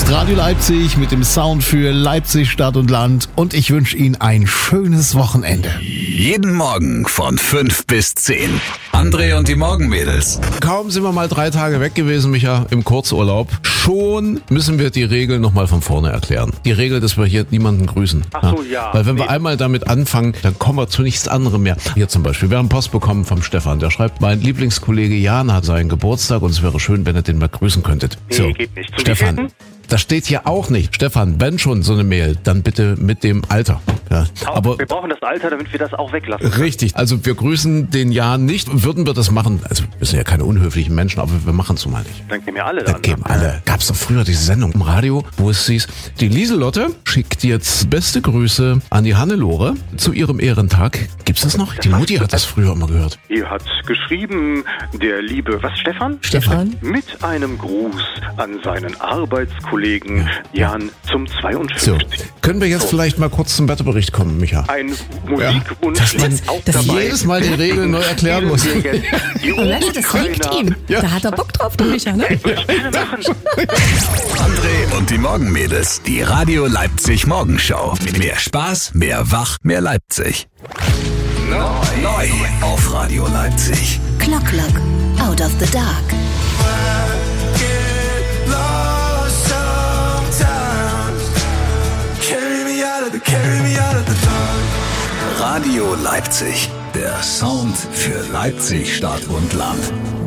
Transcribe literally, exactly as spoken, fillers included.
ist Radio Leipzig mit dem Sound für Leipzig, Stadt und Land. Und ich wünsche Ihnen ein schönes Wochenende. Jeden Morgen von fünf bis zehn. André und die Morgenmädels. Kaum sind wir mal drei Tage weg gewesen, Micha, im Kurzurlaub. Schon müssen wir die Regel nochmal von vorne erklären. Die Regel, dass wir hier niemanden grüßen. Ach so, ja. Weil wenn nee. wir einmal damit anfangen, dann kommen wir zu nichts anderem mehr. Hier zum Beispiel, wir haben Post bekommen vom Stefan. Der schreibt, mein Lieblingskollege Jan hat seinen Geburtstag und es wäre schön, wenn ihr den mal grüßen könntet. Nee, so, geht nicht. Zu Stefan, wievielten? das steht hier auch nicht. Stefan, wenn schon so eine Mail, dann bitte mit dem Alter. Ja, aber wir brauchen das Alter, damit wir das auch weglassen können. richtig, also wir grüßen den Jan nicht. Würden wir das machen, also wir sind ja keine unhöflichen Menschen, aber wir machen es so mal nicht. Dann geben wir alle Da dann. geben alle. Gab es doch früher diese Sendung im Radio, wo es hieß, die Lieselotte schickt jetzt beste Grüße an die Hannelore zu ihrem Ehrentag. Gibt's das noch? Die Mutti hat das früher immer gehört. Die hat geschrieben, der liebe, was, Stefan? Stefan? Mit einem Gruß an seinen Arbeitskollegen Jan zum So, zweiundfünfzigsten können wir jetzt So. vielleicht mal kurz zum Wetterbericht kommen, Micha? Ein Musikwunsch Dass man ist auch dass dabei. jedes Mal die Regeln neu erklären muss. Wir jetzt die Und weißt du, das liegt Ukrainer- ihm. Ja. Da hat er Bock drauf, der Micha, ne? Würde ich gerne machen. André und die Morgenmädels. Die Radio Leipzig Morgenshow. Mehr Spaß, mehr Wach, mehr Leipzig. Neu, neu auf Radio Leipzig. Clock Clock, Out of the Dark. Radio Leipzig. Der Sound für Leipzig, Stadt und Land.